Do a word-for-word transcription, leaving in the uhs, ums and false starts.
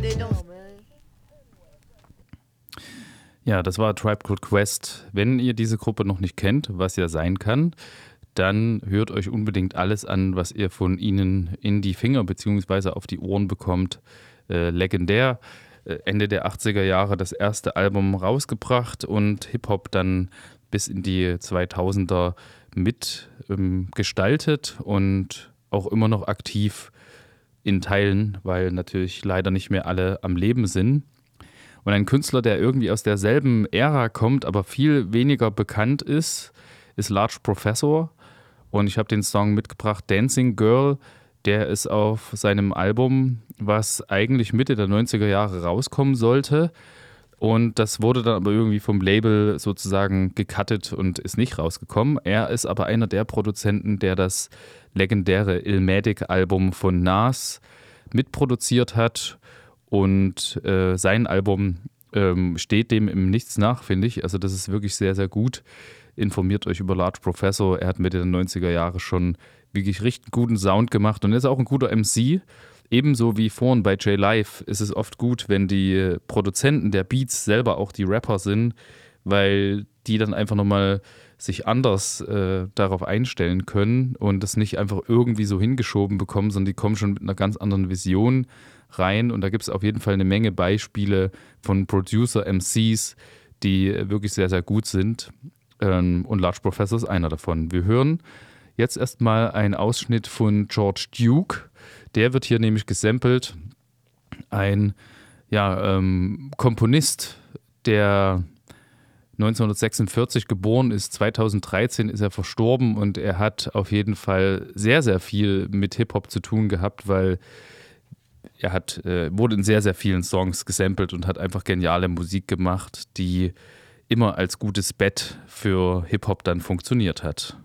Ja, das war Tribe Called Quest. Wenn ihr diese Gruppe noch nicht kennt, was ja sein kann, dann hört euch unbedingt alles an, was ihr von ihnen in die Finger bzw. auf die Ohren bekommt. Äh, legendär. Äh, Ende der achtziger Jahre das erste Album rausgebracht und Hip-Hop dann bis in die zweitausender mit ähm, gestaltet und auch immer noch aktiv in Teilen, weil natürlich leider nicht mehr alle am Leben sind. Und ein Künstler, der irgendwie aus derselben Ära kommt, aber viel weniger bekannt ist, ist Large Professor. Und ich habe den Song mitgebracht, Dancing Girl. Der ist auf seinem Album, was eigentlich Mitte der neunziger Jahre rauskommen sollte. Und das wurde dann aber irgendwie vom Label sozusagen gecuttet und ist nicht rausgekommen. Er ist aber einer der Produzenten, der das legendäre Illmatic-Album von Nas mitproduziert hat. Und äh, sein Album ähm, steht dem im Nichts nach, finde ich. Also das ist wirklich sehr, sehr gut. Informiert euch über Large Professor. Er hat Mitte der neunziger Jahre schon wirklich richtig guten Sound gemacht und ist auch ein guter M C. Ebenso wie vorhin bei J-Live ist es oft gut, wenn die Produzenten der Beats selber auch die Rapper sind, weil die dann einfach nochmal sich anders äh, darauf einstellen können und das nicht einfach irgendwie so hingeschoben bekommen, sondern die kommen schon mit einer ganz anderen Vision rein. Und da gibt es auf jeden Fall eine Menge Beispiele von Producer-M Cs, die wirklich sehr, sehr gut sind. Ähm, und Large Professor ist einer davon. Wir hören jetzt erstmal einen Ausschnitt von George Duke. Der wird hier nämlich gesampelt. Ein ja, ähm, Komponist, der neunzehnhundertsechsundvierzig geboren ist, zweitausenddreizehn ist er verstorben und er hat auf jeden Fall sehr, sehr viel mit Hip-Hop zu tun gehabt, weil er hat, äh, wurde in sehr, sehr vielen Songs gesampelt und hat einfach geniale Musik gemacht, die immer als gutes Bett für Hip-Hop dann funktioniert hat.